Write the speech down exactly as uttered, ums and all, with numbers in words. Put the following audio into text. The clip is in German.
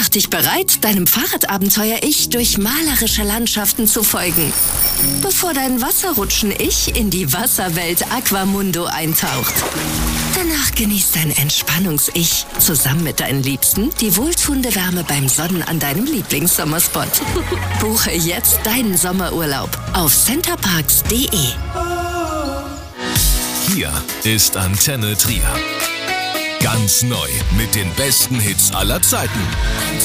Mach dich bereit, deinem Fahrradabenteuer-Ich durch malerische Landschaften zu folgen, bevor dein Wasserrutschen-Ich in die Wasserwelt Aquamundo eintaucht. Danach genießt dein Entspannungs-Ich zusammen mit deinen Liebsten die wohltuende Wärme beim Sonnen an deinem Lieblingssommerspot. Buche jetzt deinen Sommerurlaub auf centerparks punkt de. Hier ist Antenne Trier. Ganz neu mit den besten Hits aller Zeiten.